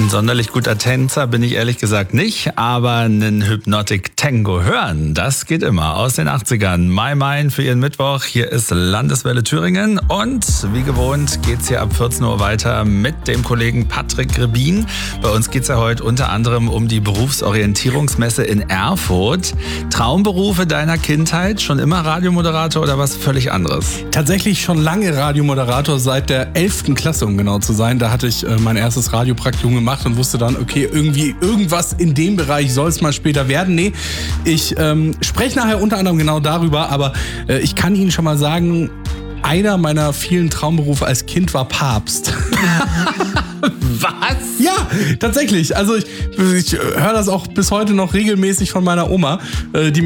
Ein sonderlich guter Tänzer bin ich ehrlich gesagt nicht, aber einen Hypnotic Tango hören, das geht immer. Aus den 80ern. My Mind für Ihren Mittwoch. Hier ist Landeswelle Thüringen und wie gewohnt geht's hier ab 14 Uhr weiter mit dem Kollegen Patrick Rebin. Bei uns geht's ja heute unter anderem um die Berufsorientierungsmesse in Erfurt. Traumberufe deiner Kindheit? Schon immer Radiomoderator oder was völlig anderes? Tatsächlich schon lange Radiomoderator, seit der 11. Klasse, um genau zu sein. Da hatte ich mein erstes Radiopraktikum gemacht und wusste dann, okay, irgendwas in dem Bereich soll es mal später werden. Nee, ich spreche nachher unter anderem genau darüber, aber ich kann Ihnen schon mal sagen, einer meiner vielen Traumberufe als Kind war Papst. Was? Ja, tatsächlich. Also ich höre das auch bis heute noch regelmäßig von meiner Oma, die